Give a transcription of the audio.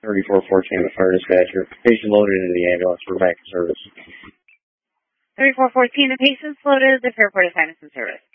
3414, the fire dispatcher. Patient loaded into the ambulance. We're back in service. 3414, the patient's loaded. The Fairport assignment's in service.